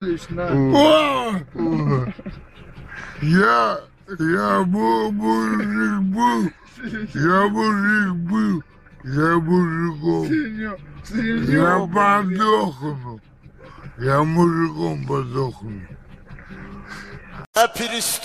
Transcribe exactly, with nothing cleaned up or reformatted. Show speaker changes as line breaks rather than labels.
Я, я был мужик был, я мужик был, я мужиком. Я подохну, я мужиком подохну.